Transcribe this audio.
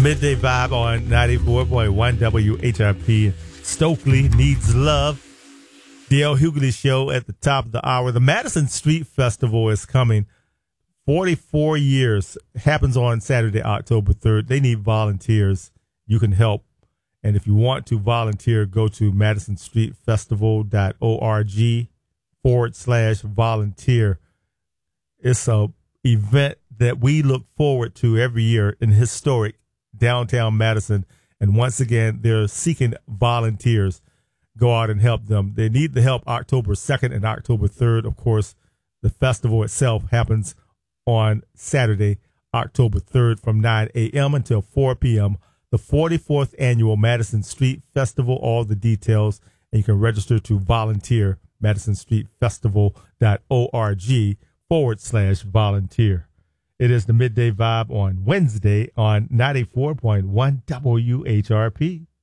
Midday Vibe on 94.1 WHRP. Stokely Needs Love. The El Hughley Show at the top of the hour. The Madison Street Festival is coming. 44 years. Happens on Saturday, October 3rd. They need volunteers. You can help. And if you want to volunteer, go to MadisonStreetFestival.org/volunteer. It's a event that we look forward to every year in historic downtown Madison. And once again, they're seeking volunteers. Go out and help them. They need the help October 2nd and October 3rd. Of course, the festival itself happens on Saturday, October 3rd from 9 a.m. until 4 p.m. The 44th Annual Madison Street Festival. All the details, and you can register to volunteer, MadisonStreetFestival.org/volunteer. It is the Midday Vibe on Wednesday on 94.1 WHRP.